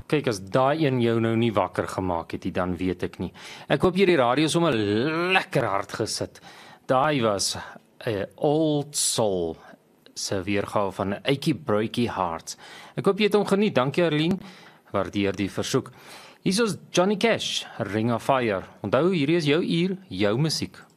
Kyk, as daai een jou nou nie wakker gemaak het, dan weet ek nie. Ek hoop jy die radio sommer lekker hard gesit. Daai was 'n Old Soul se weergawe van Achy Breaky Hearts. Ek hoop jy het hom geniet. Dankie Arlene, waardeer die versoek. Hier is Johnny Cash, Ring of Fire. Onthou, hierdie is jou uur, jou musiek.